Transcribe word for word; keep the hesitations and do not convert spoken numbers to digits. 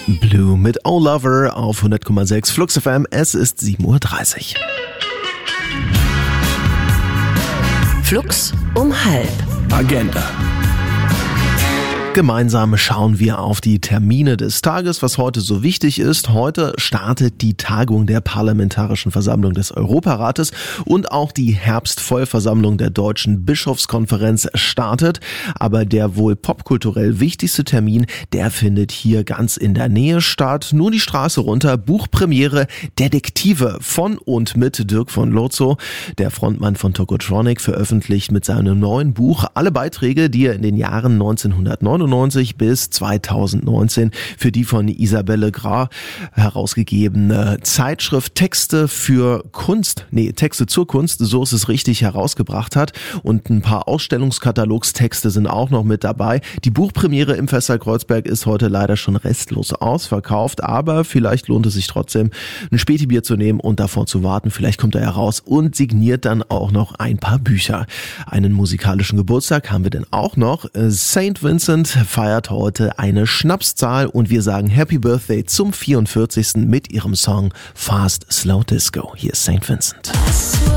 Blue mit Oh Lover auf hundert Komma sechs Flux F M. Es ist sieben Uhr dreißig. Flux um halb. Agenda. Gemeinsam schauen wir auf die Termine des Tages, was heute so wichtig ist. Heute startet die Tagung der Parlamentarischen Versammlung des Europarates und auch die Herbstvollversammlung der Deutschen Bischofskonferenz startet. Aber der wohl popkulturell wichtigste Termin, der findet hier ganz in der Nähe statt. Nur die Straße runter, Buchpremiere Detektive von und mit Dirk von Lozo. Der Frontmann von Tokotronic veröffentlicht mit seinem neuen Buch alle Beiträge, die er in den Jahren neunzehnhundertneunundneunzig bis zweitausendneunzehn für die von Isabelle Gras herausgegebene Zeitschrift Texte für Kunst, nee, Texte zur Kunst, so ist es richtig, herausgebracht hat. Und ein paar Ausstellungskatalogstexte sind auch noch mit dabei. Die Buchpremiere im Festsaal Kreuzberg ist heute leider schon restlos ausverkauft, aber vielleicht lohnt es sich trotzdem, ein Spätibier zu nehmen und davor zu warten. Vielleicht kommt er heraus und signiert dann auch noch ein paar Bücher. Einen musikalischen Geburtstag haben wir denn auch noch. Saint Vincent feiert heute eine Schnapszahl und wir sagen Happy Birthday zum vierundvierzigsten mit ihrem Song Fast Slow Disco. Hier ist Saint Vincent.